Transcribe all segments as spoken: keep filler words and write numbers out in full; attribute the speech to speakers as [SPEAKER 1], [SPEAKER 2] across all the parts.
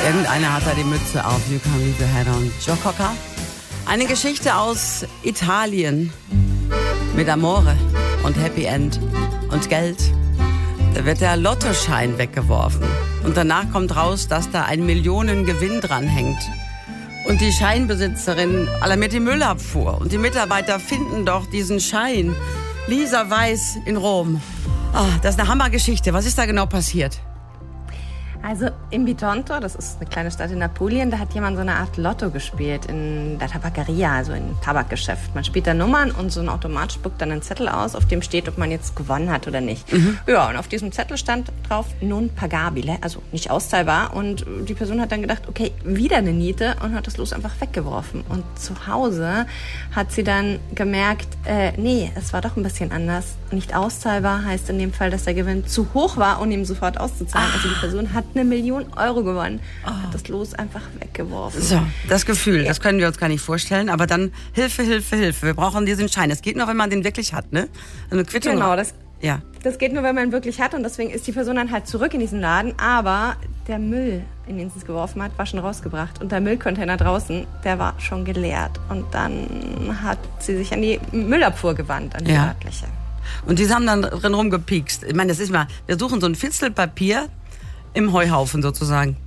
[SPEAKER 1] irgendeiner hat da die Mütze auf. You can leave your head on. Joe Cocker. Eine Geschichte aus Italien mit Amore und Happy End und Geld. Da wird der Lottoschein weggeworfen. Und danach kommt raus, dass da ein Millionengewinn dran hängt. Und die Scheinbesitzerin alarmiert die Müllabfuhr. Und die Mitarbeiter finden doch diesen Schein. Lisa Weiß in Rom. Oh, das ist eine Hammergeschichte. Was ist da genau passiert?
[SPEAKER 2] Also in Bitonto, das ist eine kleine Stadt in Apulien, da hat jemand so eine Art Lotto gespielt in der Tabackeria, also im Tabakgeschäft. Man spielt da Nummern und so ein Automat spuckt dann einen Zettel aus, auf dem steht, ob man jetzt gewonnen hat oder nicht. Mhm. Ja, und auf diesem Zettel stand drauf non pagabile, also nicht auszahlbar. Und die Person hat dann gedacht, okay, wieder eine Niete und hat das Los einfach weggeworfen. Und zu Hause hat sie dann gemerkt, äh, nee, es war doch ein bisschen anders. Nicht auszahlbar heißt in dem Fall, dass der Gewinn zu hoch war, um ihm sofort auszuzahlen. Ah. Also die Person hat eine Million Euro gewonnen, oh. hat das Los einfach weggeworfen. So, das Gefühl, ja. Das können wir uns gar nicht vorstellen, aber dann Hilfe, Hilfe, Hilfe. Wir brauchen diesen Schein. Es geht nur, wenn man den wirklich hat, ne? Eine Quittung. Genau, das,
[SPEAKER 1] ja.
[SPEAKER 2] das geht nur, wenn man ihn wirklich hat und deswegen ist die Person dann halt zurück in diesen Laden, aber der Müll, in den sie es geworfen hat, war schon rausgebracht und der Müllcontainer draußen, der war schon geleert und dann hat sie sich an die Müllabfuhr gewandt, an die
[SPEAKER 1] ja.
[SPEAKER 2] örtliche.
[SPEAKER 1] Und die haben dann drin rumgepiekst. Ich meine, das ist mal, wir suchen so ein Fitzel Papier im Heuhaufen sozusagen.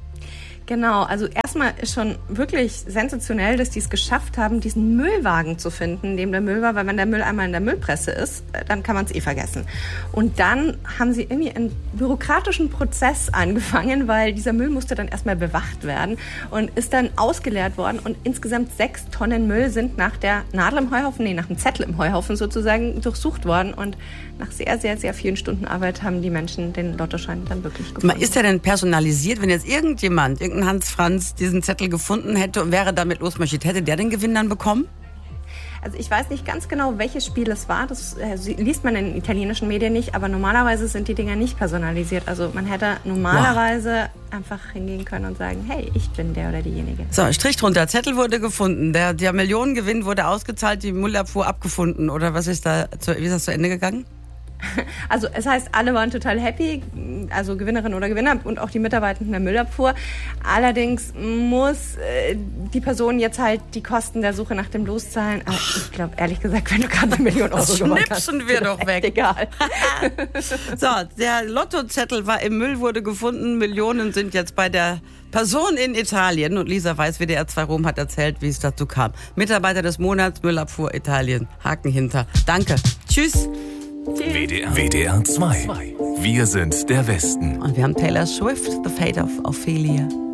[SPEAKER 2] Genau, also erstmal ist schon wirklich sensationell, dass die es geschafft haben, diesen Müllwagen zu finden, in dem der Müll war, weil wenn der Müll einmal in der Müllpresse ist, dann kann man es eh vergessen. Und dann haben sie irgendwie einen bürokratischen Prozess angefangen, weil dieser Müll musste dann erstmal bewacht werden und ist dann ausgeleert worden und insgesamt sechs Tonnen Müll sind nach der Nadel im Heuhaufen, nee, nach dem Zettel im Heuhaufen sozusagen durchsucht worden und nach sehr, sehr, sehr vielen Stunden Arbeit haben die Menschen den Lottoschein dann wirklich gefunden.
[SPEAKER 1] Ist der denn personalisiert, wenn jetzt irgendjemand, irgendein Hans Franz diesen Zettel gefunden hätte und wäre damit losmarschiert, hätte der den Gewinn dann bekommen?
[SPEAKER 2] Also ich weiß nicht ganz genau, welches Spiel es war. Das äh, liest man in italienischen Medien nicht, aber normalerweise sind die Dinger nicht personalisiert. Also man hätte normalerweise wow. einfach hingehen können und sagen, hey, ich bin der oder diejenige.
[SPEAKER 1] So, Strich drunter, Zettel wurde gefunden, der, der Millionengewinn wurde ausgezahlt, die Müllabfuhr abgefunden oder was ist da, zu, wie ist das zu Ende gegangen?
[SPEAKER 2] Also es heißt, alle waren total happy, also Gewinnerin oder Gewinner und auch die Mitarbeitenden der Müllabfuhr. Allerdings muss äh, die Person jetzt halt die Kosten der Suche nach dem Los zahlen. Aber ich glaube, ehrlich gesagt, wenn du gerade eine Million Euro gewonnen hast,
[SPEAKER 1] schnipsen wir doch weg.
[SPEAKER 2] Egal.
[SPEAKER 1] So, der Lottozettel war im Müll, wurde gefunden. Millionen sind jetzt bei der Person in Italien. Und Lisa Weiß, W D R zwei Rom, hat erzählt, wie es dazu kam. Mitarbeiter des Monats, Müllabfuhr Italien. Haken hinter. Danke. Tschüss.
[SPEAKER 3] W D R zwei. Wir sind der Westen.
[SPEAKER 1] Und wir haben Taylor Swift, The Fate of Ophelia.